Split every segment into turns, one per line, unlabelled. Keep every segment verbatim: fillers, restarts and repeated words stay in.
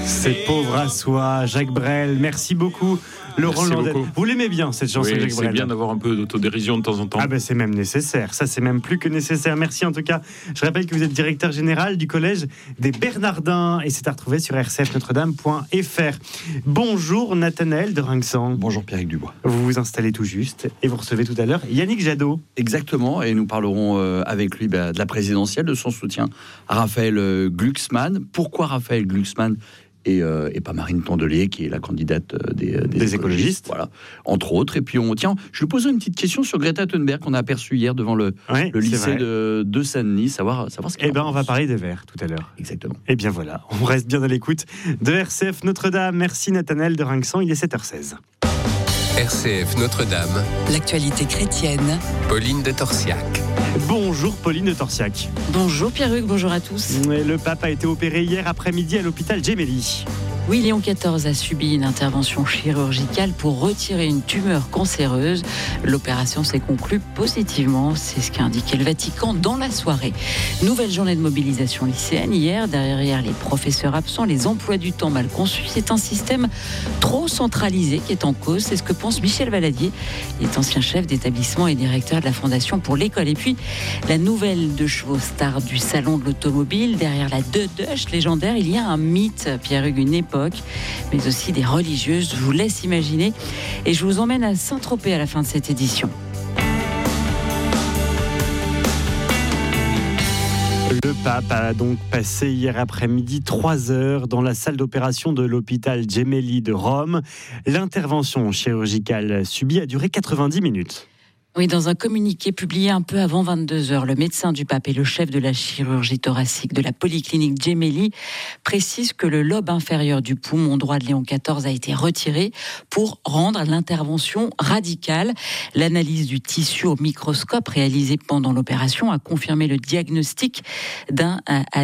C'est pauvre à soi, Jacques Brel. Merci beaucoup, Laurent
Merci
Landel.
beaucoup.
Vous l'aimez bien, cette chanson,
Oui,
Jacques
c'est
Brel?
bien d'avoir un peu d'autodérision de temps en temps.
Ah ben c'est même nécessaire, ça c'est même plus que nécessaire. Merci en tout cas. Je rappelle que vous êtes directeur général du collège des Bernardins et c'est à retrouver sur r c f notre dame point f r. Bonjour Nathanaël de Rinxan.
Bonjour Pierrick Dubois.
Vous vous installez tout juste et vous recevez tout à l'heure Yannick Jadot.
Exactement, et nous parlerons euh, avec lui bah, de la présidentielle, de son soutien à Raphaël euh, Glucksmann. Pourquoi Raphaël Glucksmann et, euh, et pas Marine Tondelier, qui est la candidate euh, des, des,
des écologistes.
écologistes, voilà, entre autres. Et puis on tiens, je lui pose une petite question sur Greta Thunberg qu'on a aperçue hier devant le,
Ouais,
le lycée de, de Saint-Denis, savoir, savoir ce qu'elle
Eh ben
en
on va
pense.
parler des Verts tout à l'heure.
Exactement.
Et bien voilà, on reste bien à l'écoute de R C F Notre-Dame. Merci Nathanaël de Rinxan, il est sept heures seize.
R C F Notre-Dame,
L'actualité chrétienne.
Pauline de Torsiac.
Bonjour Pauline de Torsiac.
Bonjour Pierruc, bonjour à tous.
Le pape a été opéré hier après-midi à l'hôpital Gemelli.
Oui, Léon quatorze a subi une intervention chirurgicale pour retirer une tumeur cancéreuse. L'opération s'est conclue positivement, c'est ce qu'a indiqué le Vatican dans la soirée. Nouvelle journée de mobilisation lycéenne hier, derrière les professeurs absents, les emplois du temps mal conçus. C'est un système trop centralisé qui est en cause, c'est ce que pense Michel Valadier. Il est ancien chef d'établissement et directeur de la Fondation pour l'école. Et puis, la nouvelle de chevaux star du salon de l'automobile, derrière la Deduche légendaire, il y a un mythe, Pierre-Hugues, une époque, mais aussi des religieuses. Je vous laisse imaginer et je vous emmène à Saint-Tropez à la fin de cette édition.
Le pape a donc passé hier après-midi trois heures dans la salle d'opération de l'hôpital Gemelli de Rome. L'intervention chirurgicale subie a duré quatre-vingt-dix minutes.
Oui, dans un communiqué publié un peu avant vingt-deux heures, le médecin du pape et le chef de la chirurgie thoracique de la polyclinique Gemelli précisent que le lobe inférieur du poumon droit de Léon quatorze a été retiré pour rendre l'intervention radicale. L'analyse du tissu au microscope réalisée pendant l'opération a confirmé le diagnostic d'un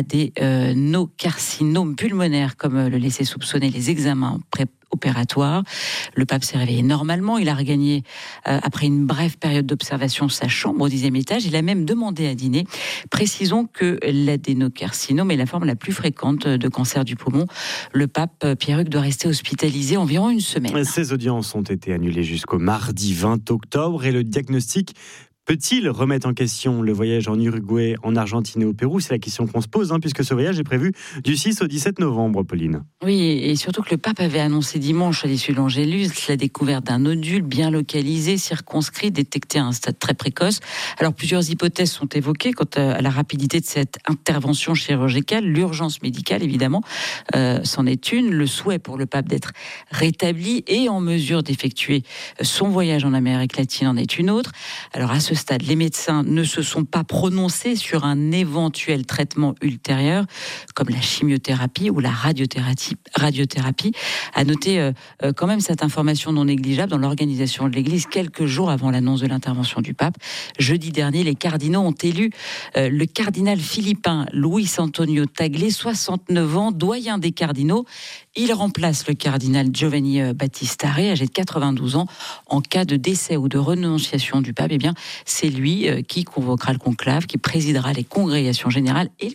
adénocarcinome pulmonaire, comme le laissaient soupçonner les examens pré opératoire. Le pape s'est réveillé normalement. Il a regagné, euh, après une brève période d'observation, sa chambre au dixième étage. Il a même demandé à dîner. Précisons que l'adénocarcinome est la forme la plus fréquente de cancer du poumon. Le pape Pierre-Hugues doit rester hospitalisé environ une semaine.
Ces audiences ont été annulées jusqu'au mardi vingt octobre et le diagnostic peut-il remettre en question le voyage en Uruguay, en Argentine et au Pérou? C'est la question qu'on se pose, hein, puisque ce voyage est prévu du six au dix-sept novembre, Pauline.
Oui, et surtout que le pape avait annoncé dimanche à l'issue de l'Angélus la découverte d'un nodule bien localisé, circonscrit, détecté à un stade très précoce. Alors plusieurs hypothèses sont évoquées quant à la rapidité de cette intervention chirurgicale. L'urgence médicale, évidemment, euh, c'en est une. Le souhait pour le pape d'être rétabli et en mesure d'effectuer son voyage en Amérique latine en est une autre. Alors à ce stade, les médecins ne se sont pas prononcés sur un éventuel traitement ultérieur, comme la chimiothérapie ou la radiothérapie. radiothérapie. À noter euh, euh, quand même cette information non négligeable dans l'organisation de l'Église quelques jours avant l'annonce de l'intervention du pape. Jeudi dernier, les cardinaux ont élu euh, le cardinal philippin Luis Antonio Tagle, soixante-neuf ans, doyen des cardinaux. Il remplace le cardinal Giovanni Battista Re, âgé de quatre-vingt-douze ans. En cas de décès ou de renonciation du pape, eh bien, c'est lui qui convoquera le conclave, qui présidera les congrégations générales et